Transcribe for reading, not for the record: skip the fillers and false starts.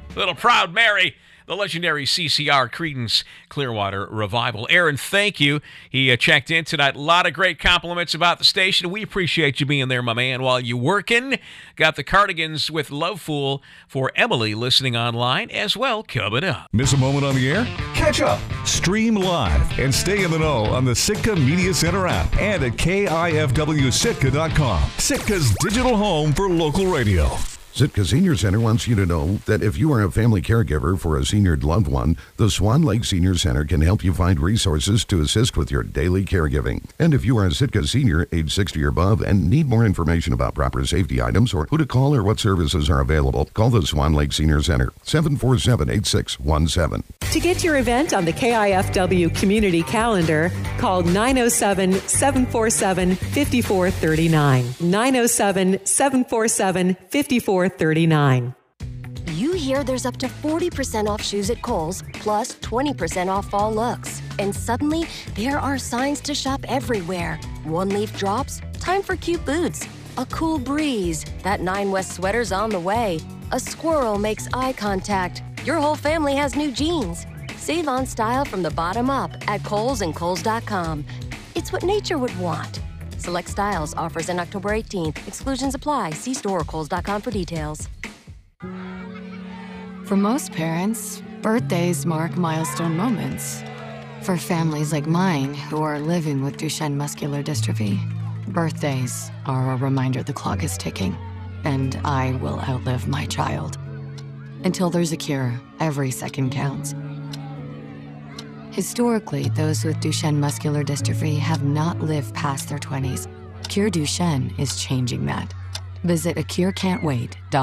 Little Proud Mary, the legendary CCR Creedence Clearwater Revival. Aaron, thank you. He checked in tonight. A lot of great compliments about the station. We appreciate you being there, my man, while you're working. Got the Cardigans with Love Fool for Emily listening online as well coming up. Miss a moment on the air? Catch up, stream live, and stay in the know on the Sitka Media Center app and at KIFWSitka.com. Sitka's digital home for local radio. Sitka Senior Center wants you to know that if you are a family caregiver for a senior loved one, the Swan Lake Senior Center can help you find resources to assist with your daily caregiving. And if you are a Sitka senior age 60 or above and need more information about proper safety items or who to call or what services are available, call the Swan Lake Senior Center, 747-8617. To get your event on the KIFW community calendar, call 907-747-5439. 907-747-5439. You hear there's up to 40% off shoes at Kohl's, plus 20% off fall looks. And suddenly, there are signs to shop everywhere. One leaf drops, time for cute boots. A cool breeze, that 9 West sweater's on the way. A squirrel makes eye contact. Your whole family has new jeans. Save on style from the bottom up at Kohl's and Kohl's.com. It's what nature would want. Select styles, offers in October 18th. Exclusions apply. See store or Kohl's.com for details. For most parents, birthdays mark milestone moments. For families like mine who are living with Duchenne muscular dystrophy, birthdays are a reminder the clock is ticking, and I will outlive my child. Until there's a cure, every second counts. Historically, those with Duchenne muscular dystrophy have not lived past their 20s. Cure Duchenne is changing that. Visit acurecan'twait.com.